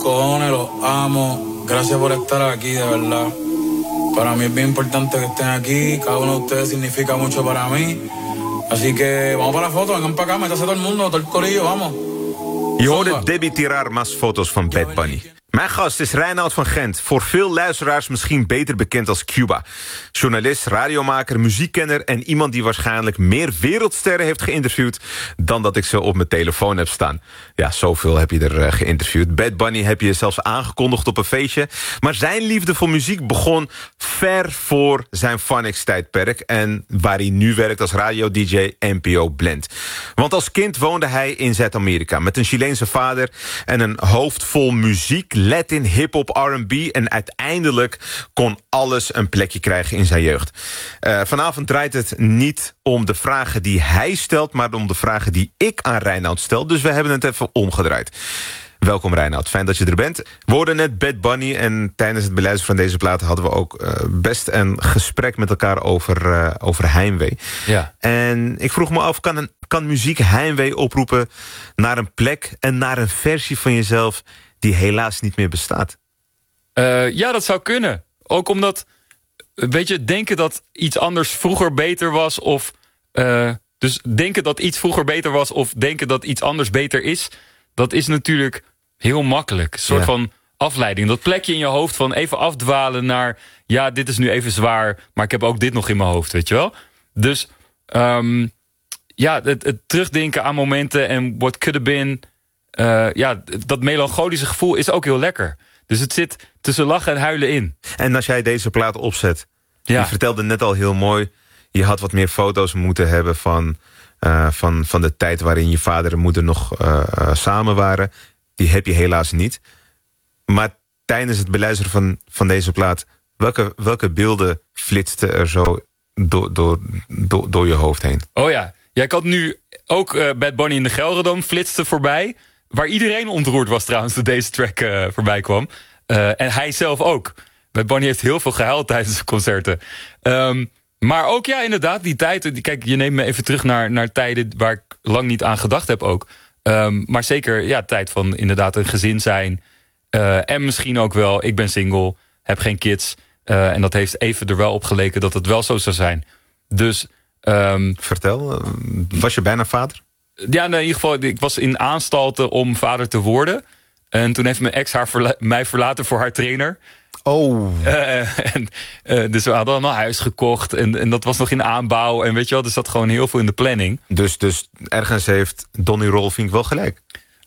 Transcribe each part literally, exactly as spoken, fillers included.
cojones, los amo. Gracias por estar aquí, de verdad. Para mí es bien importante que estén aquí. Cada uno de ustedes significa mucho para mí. Así que vamos para la foto, vengan para acá, métase todo el mundo, todo el corillo, vamos. Je hoorde Debbie Tirarma's foto's van Bad Bunny. Mijn gast is Reinoud van Gent, voor veel luisteraars misschien beter bekend als Cuba. Journalist, radiomaker, muziekkenner en iemand die waarschijnlijk meer wereldsterren heeft geïnterviewd dan dat ik ze op mijn telefoon heb staan. Ja, zoveel heb je er uh, geïnterviewd. Bad Bunny heb je zelfs aangekondigd op een feestje. Maar zijn liefde voor muziek begon ver voor zijn Phonics-tijdperk en waar hij nu werkt als radio-d j N P O Blend. Want als kind woonde hij in Zuid-Amerika met een Chileense vader en een hoofd vol muziek, Latin, hip-hop, R en B en uiteindelijk kon alles een plekje krijgen in zijn jeugd. Uh, vanavond draait het niet om de vragen die hij stelt, maar om de vragen die ik aan Reinoud stel. Dus we hebben het even omgedraaid. Welkom Reinoud, fijn dat je er bent. We hoorden net Bad Bunny en tijdens het beluisteren van deze plaat hadden we ook uh, best een gesprek met elkaar over, uh, over heimwee. Ja. En ik vroeg me af, kan, een, kan muziek heimwee oproepen naar een plek en naar een versie van jezelf die helaas niet meer bestaat? Uh, ja, dat zou kunnen. Ook omdat, weet je, denken dat iets anders vroeger beter was of uh, dus denken dat iets vroeger beter was of denken dat iets anders beter is, dat is natuurlijk heel makkelijk. Een soort ja. van afleiding. Dat plekje in je hoofd van even afdwalen naar, ja, dit is nu even zwaar, maar ik heb ook dit nog in mijn hoofd, weet je wel? Dus um, ja, het, het terugdenken aan momenten en what could have been, uh, ja, dat melancholische gevoel is ook heel lekker. Dus het zit tussen lachen en huilen in. En als jij deze plaat opzet, ja. je vertelde net al heel mooi, je had wat meer foto's moeten hebben van, uh, van, van de tijd waarin je vader en moeder nog uh, uh, samen waren. Die heb je helaas niet. Maar tijdens het beluisteren van, van deze plaat, welke, welke beelden flitsten er zo door, door, door, door je hoofd heen? Oh ja, ja ik had nu ook uh, Bad Bunny in de Gelredome flitste voorbij. Waar iedereen ontroerd was trouwens toen deze track uh, voorbij kwam. Uh, en hij zelf ook. Bad Bunny heeft heel veel gehuild tijdens de concerten. Um, maar ook ja, inderdaad, die tijd. Die, kijk, je neemt me even terug naar, naar tijden waar ik lang niet aan gedacht heb ook. Um, maar zeker, ja, tijd van inderdaad een gezin zijn. Uh, en misschien ook wel, ik ben single, heb geen kids. Uh, en dat heeft even er wel op geleken dat het wel zo zou zijn. Dus um, vertel, was je bijna vader? Ja, in ieder geval, ik was in aanstalten om vader te worden. En toen heeft mijn ex haar verla- mij verlaten voor haar trainer. Oh. Uh, en, uh, dus we hadden al een huis gekocht. En, en dat was nog in aanbouw. En weet je wel, er zat gewoon heel veel in de planning. Dus, dus ergens heeft Donny Rolfink wel gelijk.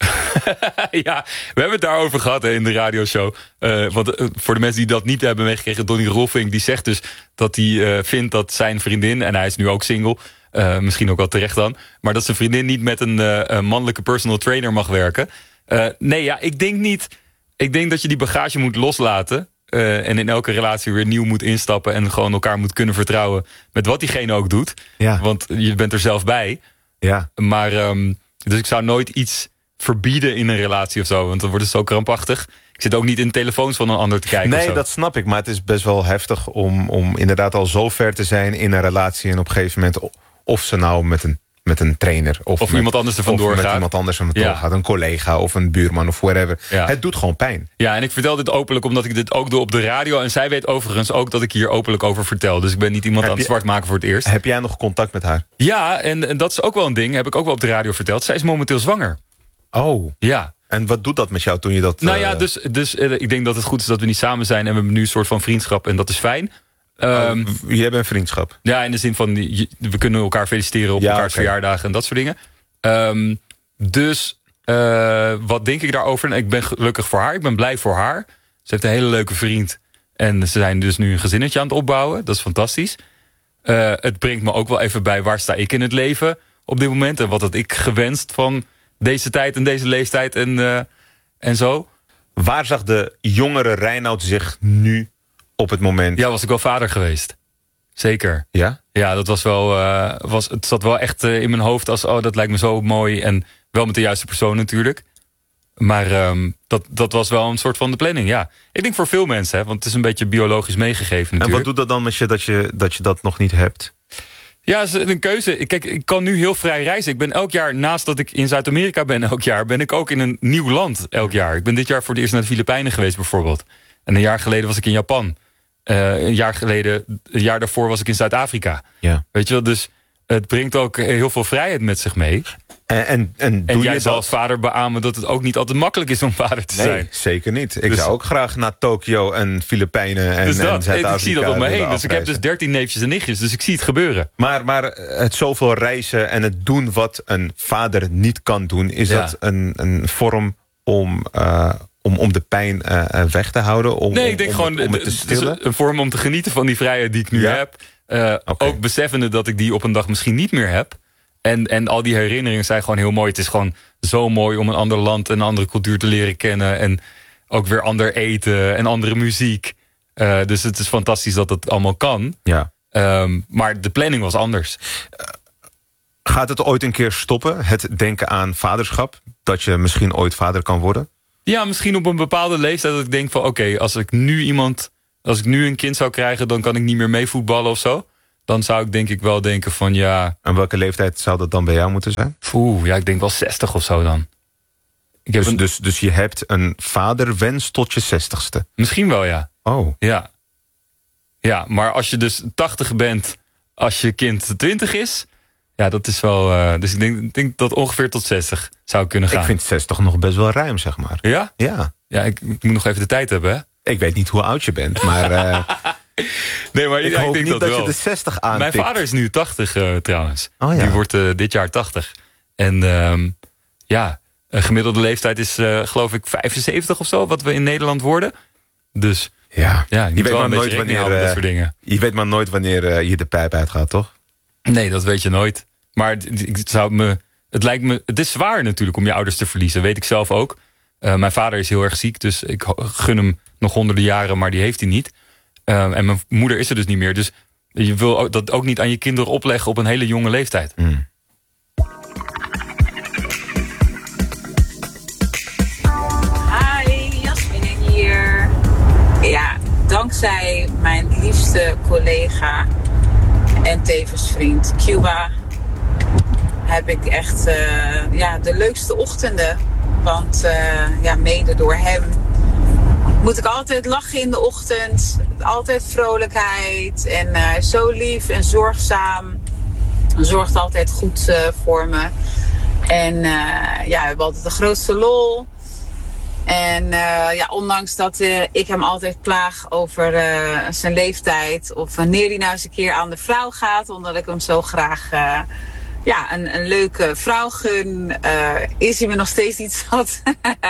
Ja, we hebben het daarover gehad hè, in de radioshow. Uh, want uh, voor de mensen die dat niet hebben meegekregen, Donny Rolfink die zegt dus dat hij uh, vindt dat zijn vriendin, en hij is nu ook single, uh, misschien ook wel terecht dan, maar dat zijn vriendin niet met een, uh, een mannelijke personal trainer mag werken. Uh, nee, ja, ik denk niet. Ik denk dat je die bagage moet loslaten. Uh, en in elke relatie weer nieuw moet instappen en gewoon elkaar moet kunnen vertrouwen met wat diegene ook doet. Ja. Want je bent er zelf bij. Ja. Maar um, dus ik zou nooit iets verbieden in een relatie of zo, want dan wordt het zo krampachtig. Ik zit ook niet in de telefoons van een ander te kijken. Nee, dat snap ik, maar het is best wel heftig om, om inderdaad al zo ver te zijn in een relatie en op een gegeven moment, of ze nou met een, met een trainer of, of met, iemand anders er vandoor of gaat. met iemand anders er vandoor Ja. gaat, een collega of een buurman of whatever. Ja. Het doet gewoon pijn. Ja, en ik vertel dit openlijk omdat ik dit ook doe op de radio. En zij weet overigens ook dat ik hier openlijk over vertel. Dus ik ben niet iemand Heb aan het je- zwart maken voor het eerst. Heb jij nog contact met haar? Ja, en, en dat is ook wel een ding. Heb ik ook wel op de radio verteld. Zij is momenteel zwanger. Oh. Ja. En wat doet dat met jou toen je dat... Nou ja, uh, dus, dus uh, ik denk dat het goed is dat we niet samen zijn. En we hebben nu een soort van vriendschap. En dat is fijn. Um, oh, jij bent vriendschap. Ja, in de zin van, je- we kunnen elkaar feliciteren op Ja, elkaars oké. verjaardagen en dat soort dingen. Um, dus, uh, wat denk ik daarover? En ik ben gelukkig voor haar, ik ben blij voor haar. Ze heeft een hele leuke vriend. En ze zijn dus nu een gezinnetje aan het opbouwen. Dat is fantastisch. Uh, het brengt me ook wel even bij, waar sta ik in het leven op dit moment? En wat had ik gewenst van deze tijd en deze leeftijd en, uh, en zo. Waar zag de jongere Reinoud zich nu op het moment? Ja, was ik wel vader geweest. Zeker. Ja? Ja, dat was wel, uh, was, het zat wel echt uh, in mijn hoofd als, oh, dat lijkt me zo mooi. En wel met de juiste persoon natuurlijk. Maar um, dat, dat was wel een soort van de planning, ja. Ik denk voor veel mensen, hè, want het is een beetje biologisch meegegeven natuurlijk. En wat doet dat dan met je dat je dat, je dat nog niet hebt? Ja, is een keuze. Kijk, ik kan nu heel vrij reizen. Ik ben elk jaar, naast dat ik in Zuid-Amerika ben elk jaar... ben ik ook in een nieuw land elk jaar. Ik ben dit jaar voor het eerst naar de Filipijnen geweest bijvoorbeeld. En een jaar geleden was ik in Japan. Uh, een jaar geleden, een jaar daarvoor was ik in Zuid-Afrika. Ja. Weet je wel, dus het brengt ook heel veel vrijheid met zich mee. En, en, en, en doe jij je zal dat? als vader beamen dat het ook niet altijd makkelijk is om vader te Nee, zijn. zeker niet. Ik Dus- zou ook graag naar Tokio en Filipijnen en, Dus en dat, Zuid-Afrika ik zie dat om me heen. willen Dus ik heb afreizen. dus dertien neefjes en nichtjes, dus ik zie het gebeuren. Maar, maar het zoveel reizen en het doen wat een vader niet kan doen... is Ja. dat een, een vorm om, uh, om, om de pijn uh, weg te houden? Om, Nee, om- ik denk om gewoon, het, om het het te is stillen? een vorm om te genieten van die vrijheid die ik nu Ja? heb. Uh, Oké. Ook beseffende dat ik die op een dag misschien niet meer heb. En, en al die herinneringen zijn gewoon heel mooi. Het is gewoon zo mooi om een ander land en een andere cultuur te leren kennen. En ook weer ander eten en andere muziek. Uh, dus het is fantastisch dat het allemaal kan. Ja. Um, maar de planning was anders. Gaat het ooit een keer stoppen, het denken aan vaderschap? Dat je misschien ooit vader kan worden? Ja, misschien op een bepaalde leeftijd dat ik denk van... oké, okay, als ik nu iemand, als ik nu een kind zou krijgen... dan kan ik niet meer meevoetballen of zo. Dan zou ik denk ik wel denken van ja... En welke leeftijd zou dat dan bij jou moeten zijn? Oeh, ja, ik denk wel zestig of zo dan. Ik heb Dus, een, dus, dus je hebt een vaderwens tot je zestigste? Misschien wel, ja. Oh, Ja. Ja, maar als je dus tachtig bent... als je kind twintig is... ja, dat is wel... Uh, dus ik denk, ik denk dat ongeveer tot zestig zou kunnen gaan. ik vind zestig nog best wel ruim, zeg maar. Ja? Ja. Ja, ik, ik moet nog even de tijd hebben, hè? Ik weet niet hoe oud je bent, maar uh, Nee, maar ik ja, hoop ik denk niet dat, dat, wel. je de zestig aantikt. Mijn vader is nu tachtig uh, trouwens. Oh, ja. Die wordt uh, dit jaar tachtig. En um, ja, een gemiddelde leeftijd is uh, geloof ik vijfenzeventig of zo... wat we in Nederland worden. Dus Ja, ja, je moet weet wel maar een nooit beetje rekening wanneer, houden met dat uh, soort dingen. je weet maar nooit wanneer uh, je de pijp uitgaat, toch? Nee, dat weet je nooit. Maar het, het, zou me, het lijkt me... Het is zwaar natuurlijk om je ouders te verliezen. Weet ik zelf ook. Uh, mijn vader is heel erg ziek, dus ik gun hem nog honderden jaren... maar die heeft hij niet. Uh, en mijn moeder is er dus niet meer. Dus je wil dat ook niet aan je kinderen opleggen op een hele jonge leeftijd. Mm. Hi, Jasmine hier. Ja, dankzij mijn liefste collega en tevens vriend Cuba heb ik echt uh, ja, de leukste ochtenden. Want uh, ja, mede door hem moet ik altijd lachen in de ochtend. Altijd vrolijkheid. En uh, zo lief en zorgzaam. Zorgt altijd goed uh, voor me. En uh, ja, we hebben altijd de grootste lol. En uh, ja, ondanks dat uh, ik hem altijd plaag over uh, zijn leeftijd... of wanneer hij nou eens een keer aan de vrouw gaat... omdat ik hem zo graag uh, ja, een, een leuke vrouw gun... Uh, is hij me nog steeds niet zat.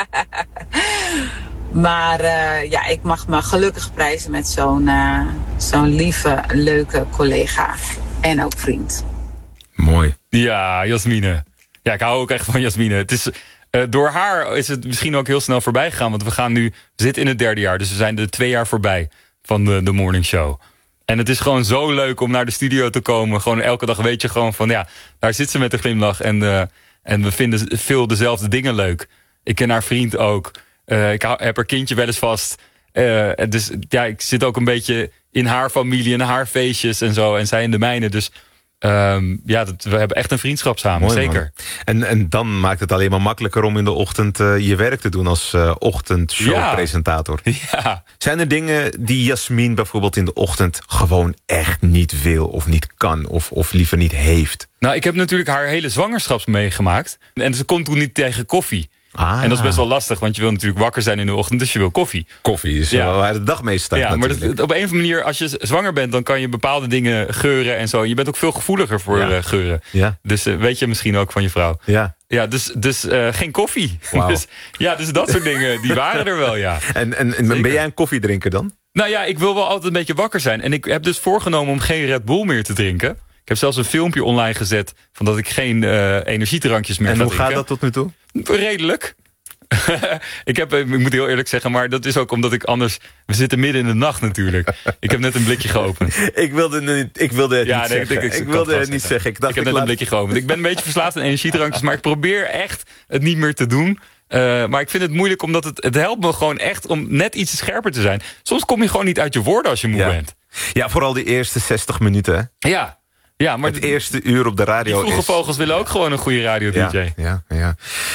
Maar uh, ja, ik mag me gelukkig prijzen met zo'n uh, zo'n lieve, leuke collega. En ook vriend. Mooi. Ja, Jasmine. Ja, ik hou ook echt van Jasmine. Het is... Uh, door haar is het misschien ook heel snel voorbij gegaan. Want we gaan nu, we zitten in het derde jaar. Dus we zijn er twee jaar voorbij van de, de morning show. En het is gewoon zo leuk om naar de studio te komen. Gewoon elke dag weet je gewoon van ja, daar zit ze met een glimlach. En, uh, en we vinden veel dezelfde dingen leuk. Ik ken haar vriend ook. Uh, ik hou, heb haar kindje wel eens vast. Uh, dus ja, ik zit ook een beetje in haar familie en haar feestjes en zo. En zij in de mijne. Dus Um, ja, dat, we hebben echt een vriendschap samen, Mooi, zeker. En, en dan maakt het alleen maar makkelijker om in de ochtend uh, je werk te doen als uh, ochtendshowpresentator. Ja. ja. Zijn er dingen die Jasmine bijvoorbeeld in de ochtend gewoon echt niet wil of niet kan of, of liever niet heeft? Nou, ik heb natuurlijk haar hele zwangerschap meegemaakt. En ze kon toen niet tegen koffie. Ah. En dat is best wel lastig, want je wil natuurlijk wakker zijn in de ochtend, dus je wil koffie. Koffie is Ja. wel waar de dag mee staat. Ja, maar natuurlijk. dat, op een of andere manier, als je zwanger bent, dan kan je bepaalde dingen geuren en zo. Je bent ook veel gevoeliger voor Ja. uh, geuren. Ja. Dus uh, weet je misschien ook van je vrouw. Ja. Ja, dus, dus uh, geen koffie. Wauw. Dus, ja, dus dat soort dingen, die waren er wel, ja. En, en, en ben Zeker. jij een koffiedrinker dan? Nou ja, ik wil wel altijd een beetje wakker zijn. En ik heb dus voorgenomen om geen Red Bull meer te drinken. Ik heb zelfs een filmpje online gezet van dat ik geen uh, energiedrankjes meer En ga hoe drinken. gaat dat tot nu toe? Redelijk. ik, heb, ik moet heel eerlijk zeggen, maar dat is ook omdat ik anders... We zitten midden in de nacht natuurlijk. Ik heb net een blikje geopend. Ik wilde, niet, ik wilde het Ja, niet nee, zeggen. ik, ik, Ik, ik kan wilde het het niet vast zeggen. Ik, dacht, ik heb net laat- een blikje geopend. Ik ben een beetje verslaafd aan energiedrankjes, maar ik probeer echt het niet meer te doen. Uh, maar ik vind het moeilijk, omdat het, het helpt me gewoon echt om net iets scherper te zijn. Soms kom je gewoon niet uit je woorden als je moe Ja. bent. Ja, vooral die eerste zestig minuten. Hè? Ja. Ja, maar het eerste uur op de radio die vroege is... vogels willen ook gewoon een goede radio-dj. Ja, ja, ja.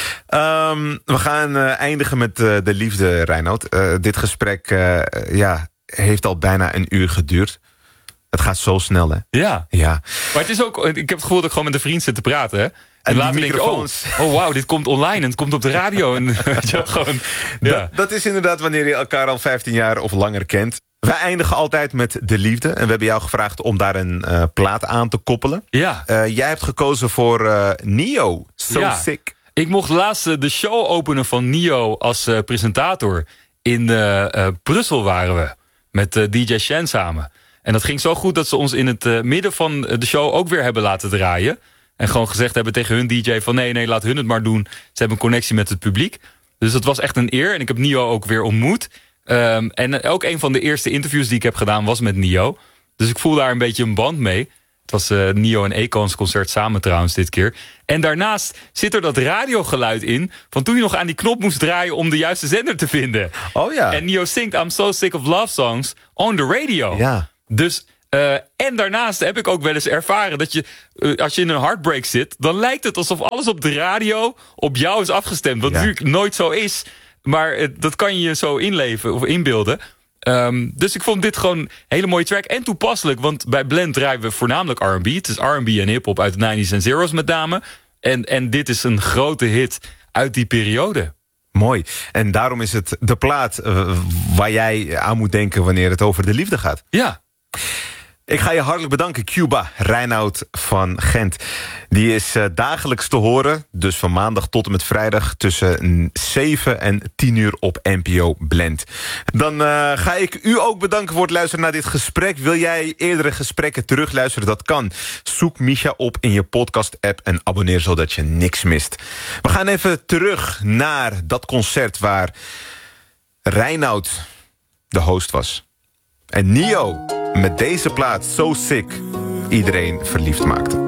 Um, we gaan uh, eindigen met uh, de liefde, Reinoud. Uh, dit gesprek uh, ja, heeft al bijna een uur geduurd. Het gaat zo snel, hè? Ja. ja. Maar het is ook... Ik heb het gevoel dat ik gewoon met een vriend zit te praten, hè? En, en later denk ik, oh, oh wauw, dit komt online en het komt op de radio. En, weet je, gewoon, ja. dat, dat is inderdaad wanneer je elkaar al vijftien jaar of langer kent. Wij eindigen altijd met de liefde. En we hebben jou gevraagd om daar een uh, plaat aan te koppelen. Ja. Uh, jij hebt gekozen voor uh, Nio. So ja. Sick. Ik mocht laatst uh, de show openen van Nio als uh, presentator. In uh, uh, Brussel waren we. Met uh, D J Shen samen. En dat ging zo goed dat ze ons in het uh, midden van de show ook weer hebben laten draaien. En gewoon gezegd hebben tegen hun D J van nee, nee, laat hun het maar doen. Ze hebben een connectie met het publiek. Dus dat was echt een eer. En ik heb Nio ook weer ontmoet. Um, en ook een van de eerste interviews die ik heb gedaan was met Nio. Dus ik voel daar een beetje een band mee. Het was uh, Nio en Akons concert samen trouwens dit keer. En daarnaast zit er dat radiogeluid in van toen je nog aan die knop moest draaien om de juiste zender te vinden. Oh ja. En Nio zingt I'm so sick of love songs on the radio. Ja. Dus, uh, en daarnaast heb ik ook wel eens ervaren dat je, uh, als je in een heartbreak zit, dan lijkt het alsof alles op de radio op jou is afgestemd. Wat ja. natuurlijk nooit zo is. Maar uh, dat kan je je zo inleven of inbeelden. Um, dus ik vond dit gewoon een hele mooie track. En toepasselijk, want bij Blend draaien we voornamelijk R en B. Het is R en B en hiphop uit de nineties en zeros met name. En, en dit is een grote hit uit die periode. Mooi. En daarom is het de plaat uh, waar jij aan moet denken wanneer het over de liefde gaat. Ja. Ik ga je hartelijk bedanken, Cuba, Reinoud van Gent. Die is uh, dagelijks te horen, dus van maandag tot en met vrijdag tussen zeven en tien uur op N P O Blend. Dan uh, ga ik u ook bedanken voor het luisteren naar dit gesprek. Wil jij eerdere gesprekken terugluisteren? Dat kan. Zoek Misha op in je podcast-app en abonneer zodat je niks mist. We gaan even terug naar dat concert waar Reinoud de host was. En Nio met deze plaat So Sick iedereen verliefd maakte.